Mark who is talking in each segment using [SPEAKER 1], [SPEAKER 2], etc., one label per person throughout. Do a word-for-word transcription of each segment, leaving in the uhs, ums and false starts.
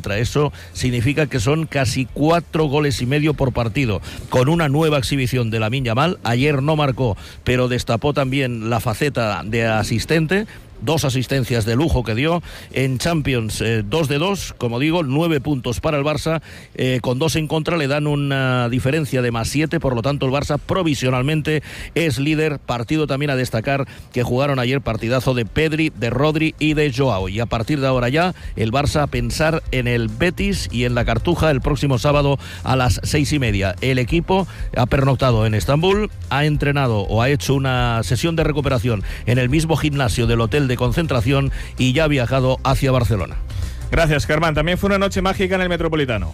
[SPEAKER 1] contra. Eso significa que son casi cuatro goles y medio por partido, con una nueva exhibición de Lamine Yamal. Ayer no marcó, pero destapó también la faceta de asistente. Dos asistencias de lujo que dio en Champions, eh, dos de dos, como digo, nueve puntos para el Barça, eh, con dos en contra le dan una diferencia de más siete, por lo tanto el Barça provisionalmente es líder. Partido también a destacar que jugaron ayer, partidazo de Pedri, de Rodri y de Joao, y a partir de ahora ya el Barça a pensar en el Betis y en la Cartuja el próximo sábado a las seis y media. El equipo ha pernoctado en Estambul, ha entrenado o ha hecho una sesión de recuperación en el mismo gimnasio del hotel de concentración y ya ha viajado hacia Barcelona.
[SPEAKER 2] Gracias, Germán. También fue una noche mágica en el Metropolitano.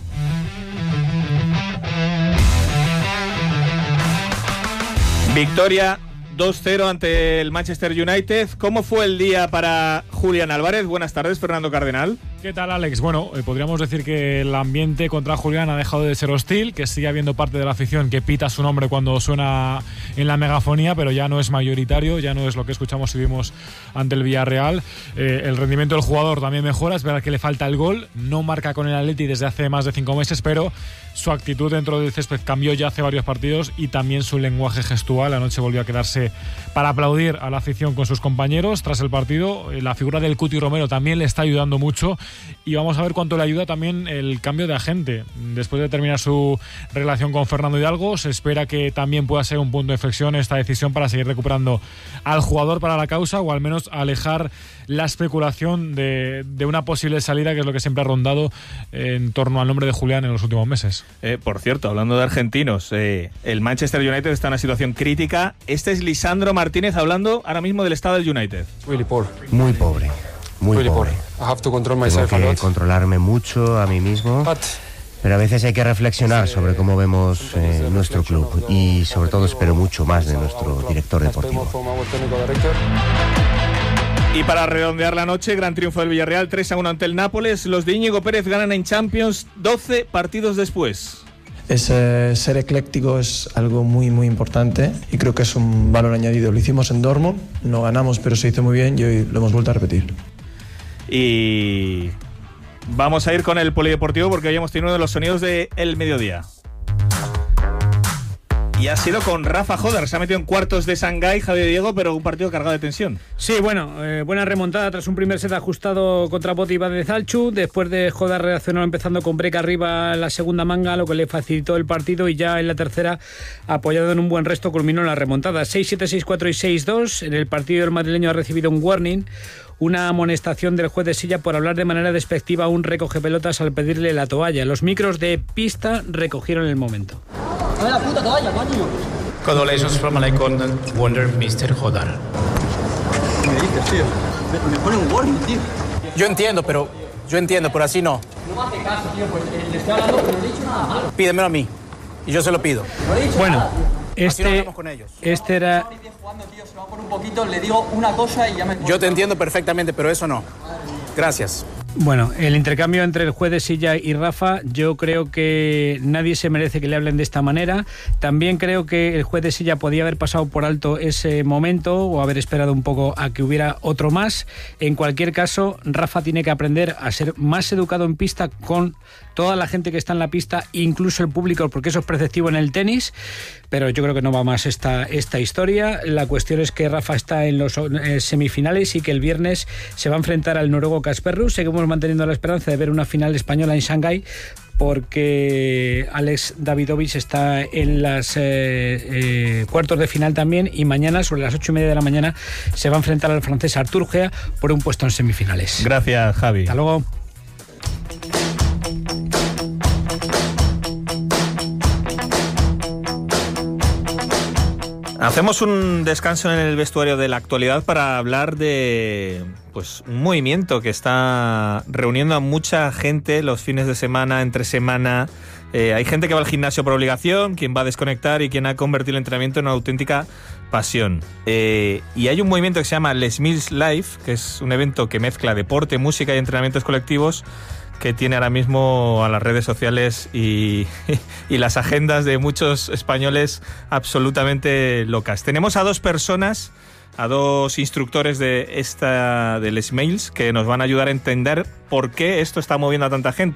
[SPEAKER 2] Victoria dos cero ante el Manchester United. ¿Cómo fue el día para Julián Álvarez? Buenas tardes, Fernando Cardenal.
[SPEAKER 3] ¿Qué tal, Alex? Bueno, eh, podríamos decir que el ambiente contra Julián ha dejado de ser hostil, que sigue habiendo parte de la afición que pita su nombre cuando suena en la megafonía, pero ya no es mayoritario, ya no es lo que escuchamos y vimos ante el Villarreal. Eh, el rendimiento del jugador también mejora, es verdad que le falta el gol, no marca con el Atleti desde hace más de cinco meses, pero su actitud dentro del césped cambió ya hace varios partidos y también su lenguaje gestual. Anoche volvió a quedarse para aplaudir a la afición con sus compañeros tras el partido. La figura del Cuti Romero también le está ayudando mucho y vamos a ver cuánto le ayuda también el cambio de agente. Después de terminar su relación con Fernando Hidalgo, se espera que también pueda ser un punto de inflexión esta decisión para seguir recuperando al jugador para la causa, o al menos alejar la especulación de, de una posible salida, que es lo que siempre ha rondado en torno al nombre de Julián en los últimos meses.
[SPEAKER 2] Eh, por cierto, hablando de argentinos, eh, el Manchester United está en una situación crítica. Este es Lisandro Martínez hablando ahora mismo del estado del United.
[SPEAKER 4] Really poor.
[SPEAKER 5] Muy pobre, muy
[SPEAKER 4] really
[SPEAKER 5] pobre.
[SPEAKER 4] Poor. I have to control myself
[SPEAKER 5] Tengo
[SPEAKER 4] a
[SPEAKER 5] que
[SPEAKER 4] lot.
[SPEAKER 5] controlarme mucho a mí mismo.
[SPEAKER 4] But
[SPEAKER 5] Pero a veces hay que reflexionar sobre cómo vemos eh, nuestro club y sobre todo espero mucho más de nuestro director deportivo.
[SPEAKER 2] Y para redondear la noche, gran triunfo del Villarreal, tres a uno ante el Nápoles. Los de Íñigo Pérez ganan en Champions doce partidos después.
[SPEAKER 6] Es, eh, ser ecléctico es algo muy muy importante y creo que es un valor añadido. Lo hicimos en Dortmund, no ganamos pero se hizo muy bien y hoy lo hemos vuelto a repetir.
[SPEAKER 2] Y vamos a ir con el polideportivo porque hoy hemos tenido uno de los sonidos del mediodía. Y ha sido con Rafa Joder, se ha metido en cuartos de Shanghái, Javier Diego, pero un partido cargado de tensión.
[SPEAKER 7] Sí, bueno, eh, buena remontada tras un primer set ajustado contra Boti de Zalchu. Después de Joder reaccionó empezando con break arriba en la segunda manga, lo que le facilitó el partido, y ya en la tercera, apoyado en un buen resto, culminó la remontada. seis siete, seis cuatro y seis dos. En el partido el madrileño ha recibido un warning, una amonestación del juez de silla por hablar de manera despectiva a un recogepelotas al pedirle la toalla. Los micros de pista recogieron el momento.
[SPEAKER 8] ¡Dame la puta toalla, coño!
[SPEAKER 9] Congratulations from Icon Wonder mister Joder.
[SPEAKER 8] ¿Qué me dices, tío? Me, me pone un warning, tío.
[SPEAKER 9] Yo entiendo, pero yo entiendo, pero así no.
[SPEAKER 8] No me hace caso, tío, pues eh, le estoy hablando, pero no he dicho nada malo.
[SPEAKER 9] Pídemelo a mí y yo se lo pido.
[SPEAKER 8] No he dicho
[SPEAKER 7] bueno,
[SPEAKER 8] nada, tío.
[SPEAKER 7] Este,
[SPEAKER 9] así no hablamos con ellos.
[SPEAKER 7] Este era...
[SPEAKER 8] Jugando, tío, se va por un poquito, le digo una cosa y ya me...
[SPEAKER 9] Yo te entiendo perfectamente, pero eso no. Gracias.
[SPEAKER 7] Bueno, el intercambio entre el juez de silla y Rafa, yo creo que nadie se merece que le hablen de esta manera. También creo que el juez de silla podía haber pasado por alto ese momento o haber esperado un poco a que hubiera otro más. En cualquier caso, Rafa tiene que aprender a ser más educado en pista con toda la gente que está en la pista, incluso el público, porque eso es perceptivo en el tenis, pero yo creo que no va más esta, esta historia. La cuestión es que Rafa está en los eh, semifinales y que el viernes se va a enfrentar al noruego Casper Ruud. Seguimos manteniendo la esperanza de ver una final española en Shanghái, porque Alex Davidovich está en las eh, eh, cuartos de final también, y mañana sobre las ocho y media de la mañana se va a enfrentar al francés Artur Gea por un puesto en semifinales.
[SPEAKER 2] Gracias, Javi.
[SPEAKER 7] Hasta luego.
[SPEAKER 2] Hacemos un descanso en el vestuario de la actualidad para hablar de pues un movimiento que está reuniendo a mucha gente los fines de semana, entre semana. Eh, hay gente que va al gimnasio por obligación, quien va a desconectar y quien ha convertido el entrenamiento en una auténtica pasión. Eh, y hay un movimiento que se llama Les Mills Live, que es un evento que mezcla deporte, música y entrenamientos colectivos, que tiene ahora mismo a las redes sociales y, y las agendas de muchos españoles absolutamente locas. Tenemos a dos personas, a dos instructores de esta de Les Mills, que nos van a ayudar a entender por qué esto está moviendo a tanta gente.